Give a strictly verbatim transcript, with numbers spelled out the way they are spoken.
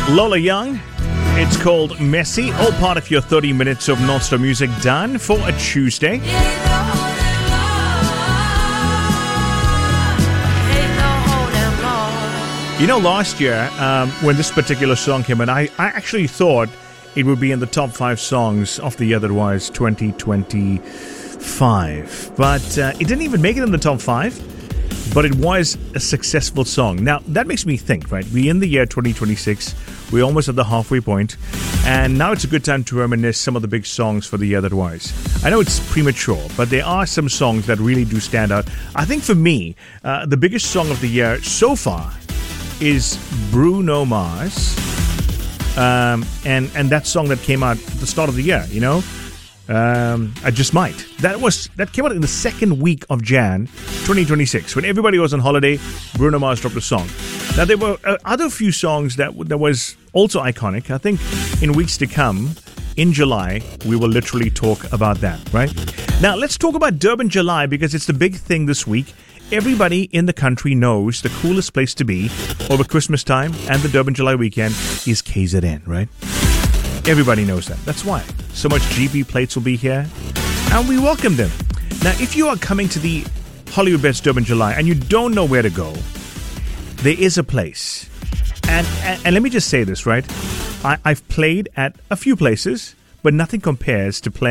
Lola Young. It's called Messy. All part of your thirty minutes of non-stop music done for a Tuesday. You know, last year, um, when this particular song came in, I, I actually thought it would be in the top five songs of the year that was twenty twenty-five. But uh, it didn't even make it in the top five. But it was a successful song. Now, that makes me think, right? We're in the year twenty twenty-six. We're almost at the halfway point. And now it's a good time to reminisce some of the big songs for the year that was. I know it's premature, but there are some songs that really do stand out. I think for me, uh, the biggest song of the year so far is Bruno Mars. Um, and, and that song that came out at the start of the year, you know? Um, I Just Might. That was that came out in the second week of Jan twenty twenty-six. When everybody was on holiday, Bruno Mars dropped a song. Now, there were uh, other few songs that, that was also iconic. I think in weeks to come, in July, we will literally talk about that, right? Now, let's talk about Durban July because it's the big thing this week. Everybody in the country knows the coolest place to be over Christmas time and the Durban July weekend is K Z N, right? Everybody knows that. That's why so much G B plates will be here, and we welcome them. Now, if you are coming to the Hollywood Bets Durban July and you don't know where to go, there is a place. And and, and let me just say this, right? I, I've played at a few places, but nothing compares to playing